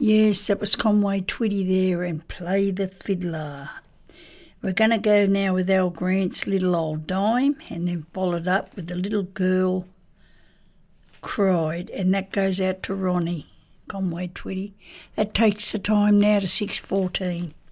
Yes, that was Conway Twitty there and Play the Fiddler. We're going to go now with Al Grant's Little Old Dime and then followed up with The Little Girl Cried, and that goes out to Ronnie, Conway Twitty. That takes the time now to 6:14.